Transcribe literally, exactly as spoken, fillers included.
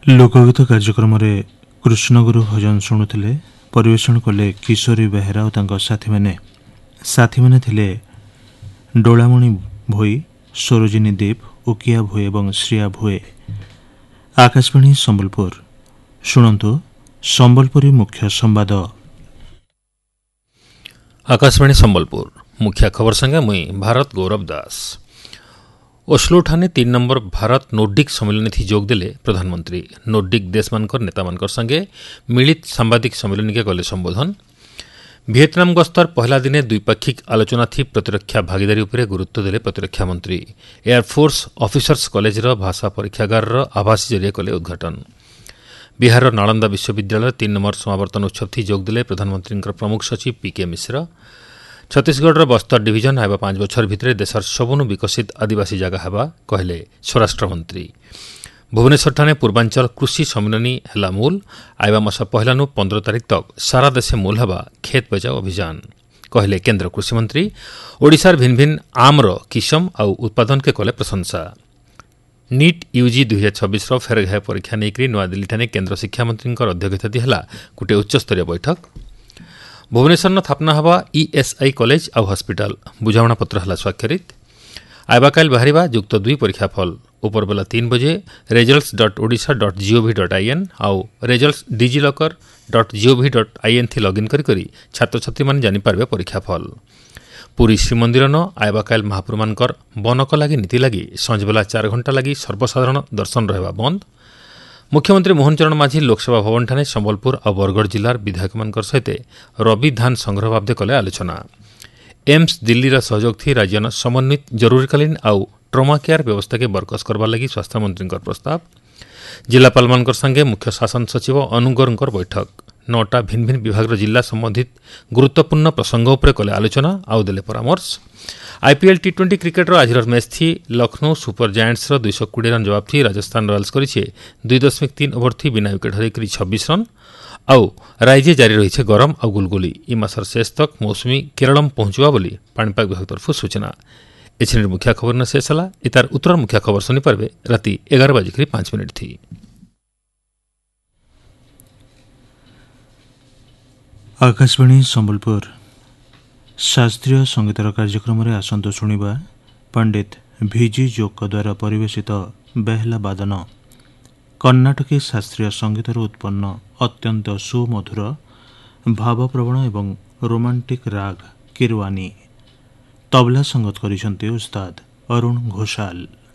लोकगीत कार्यक्रम में कृष्णगुरु भजन शुणुले परिवेषण कले किशोरी बेहेरा और तांको साथी माने साथी माने थिले डोलामणि भोई, सरोजिनी दीप, उकिया भोई और श्रिया भोई। आकाशवाणी संबलपुर शुणु संबलपुरी मुख्य संवाद। आकाशवाणी संबलपुर मुख्य खबर संगे मुई भारत गौरव दास। ओस्लो ठाने तीन नंबर भारत नोर्डिक सम्मेलन थी जोग देले प्रधानमंत्री। नोर्डिक देश मानकर नेता मानकर संगे मिलित सांबादिक सम्मेलन के कले संबोधन। वियतनाम गस्तर पहला दिने द्विपाक्षिक आलोचना थी प्रतिरक्षा भागीदारी उपरे गुरुत्व देले प्रतिरक्षा मंत्री। एयरफोर्स ऑफिसर्स कॉलेज रो भाषा परीक्षागार रो आभासी जरिए कले उद्घाटन। बिहार नालंदा विश्वविद्यालय तीन नंबर समावर्तन उत्सव थी जोग देले प्रधानमंत्री प्रमुख सचिव पीके मिश्र। छत्तीसगढ़ बस्तर डिविजन आवा पांच बछर भितर देशर सबुनु विकसित आदिवासी जगह हेबा कहले स्वराष्ट्र मंत्री। भुवनेश्वर ठाने पूर्वांचल कृषि सम्मेलनी हेला मूल। आवा मास पहलानु पंद्रह तारीख तक सारा देशे मूल हेबा खेत बचाओ अभियान कहले केन्द्र कृषि मंत्री। ओडिशार भिन्न भिन्न आमर किसम आउ उत्पादन के कले प्रशंसा। नीट यूजी दुई हजार छब्बीस फेरघाय परीक्षा नहीं नूआदिल्ली ठाने केन्द्र शिक्षा मंत्री अध्यक्षता है गोटे उच्चस्तरीय बैठक। भुवनेश्वर थापना हवा ईएसआई कॉलेज आउ हॉस्पिटल बुझाणा पत्र है स्वाक्षरित। आइबा काल बाहरिबा युक्त दुई परीक्षा फल उपरबेला तीन बजे results dot Odisha dot gov dot IN आउ results DigiLocker dot gov dot IN थी लगइन करी करी छात्र छात्री माने जानि पारबे परीक्षा फल। पुरी श्रीमंदिर न आइबा काल महाप्रभु मानकर बनक लगी नीति लगी संजबेला चार घंटा लगी सर्वसाधारण दर्शन रहबा बंद। मुख्यमंत्री मोहन चरण माझी लोकसभा भवन ठाने संबलपुर और बरगढ़ जिलार विधायक मान सहित रबी धान संग्रह बाबदे कले आलोचना। एम्स दिल्ली सहयोग थी राज्य समन्वित जरूरीकालीन आउ ट्रमा केयर व्यवस्था के बरकस करवा लगी स्वास्थ्य मंत्री प्रस्ताव। जिलापाल मान संगे मुख्य शासन सचिव अनुगोर बैठक। नौटा भिन्न भिन्न विभाग जिला संबंधित गुरुत्वपूर्ण प्रसंग उपर कले आलोचना आउ देले परामर्श। आईपीएल टी ट्वेंटी क्रिकेटर आज मैच थी लखनऊ सुपर जायंट्स दुईश कोड़े रन जवाब थी राजस्थान रॉयल्स करिछे दुई दशमिक तीन ओवर थी बिना विकेट हरई छब्बीस रन। आउ राइजे जारी रही गरम और गुलगुली। इ मासर शेष तक मौसुमी केरलम पहुंचवा बोली पाणीपाग विभाग तरफ सूचना। ए श्रेणी मुख्य खबर न शेष है इतार उत्तर मुख्य खबर शुनी पारे राति एगार बजिक पांच मिनिट थी। आकाशवाणी संबलपुर शास्त्रीय संगीतर कार्यक्रम में आसंत शुणा पंडित भिजी जोग द्वारा परिवेशित बेहला बादन। कर्नाटकी शास्त्रीय संगीतर उत्पन्न अत्यंत सुमधुर भावप्रवण एवं रोमांटिक राग किरवानी। तबला संगत करिसेंती उस्ताद अरुण घोषाल।